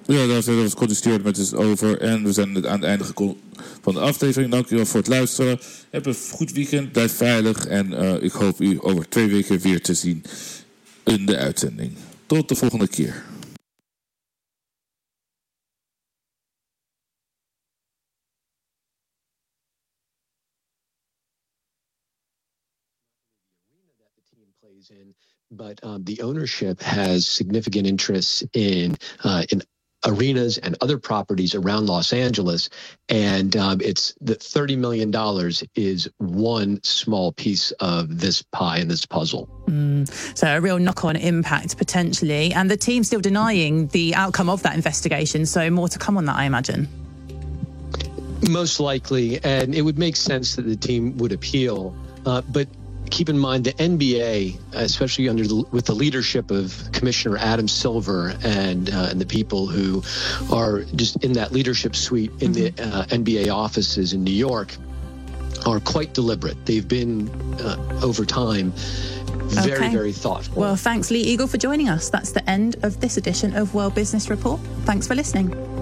Ja, dat was Connie Stewart met dus over. En we zijn aan het einde gekomen van de aflevering. Dankjewel voor het luisteren. Heb een goed weekend. Blijf veilig. En ik hoop u over 2 weken weer te zien in de uitzending. Tot de volgende keer. But the ownership has significant interests in arenas and other properties around Los Angeles, and it's the $30 million is one small piece of this pie and this puzzle. So a real knock-on impact potentially, and the team still denying the outcome of that investigation. So more to come on that, I imagine. Most likely, and it would make sense that the team would appeal, but. Keep in mind the NBA, especially with the leadership of Commissioner Adam Silver and the people who are just in that leadership suite in the NBA offices in New York, are quite deliberate. They've been over time very, very thoughtful. Well, thanks, Lee Eagle, for joining us. That's the end of this edition of World Business Report. Thanks for listening.